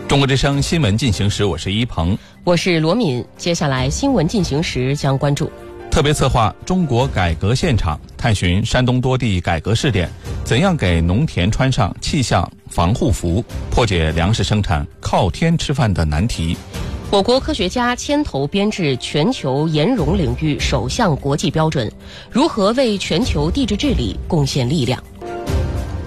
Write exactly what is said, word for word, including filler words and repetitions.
中国之声新闻进行时，我是一鹏， 我是罗敏。接下来新闻进行时将关注特别策划中国改革现场，探寻山东多地改革试点，怎样给农田穿上气象防护服，破解粮食生产靠天吃饭的难题。 我国科学家牵头编制全球盐溶领域首项国际标准，如何为全球地质治理贡献力量？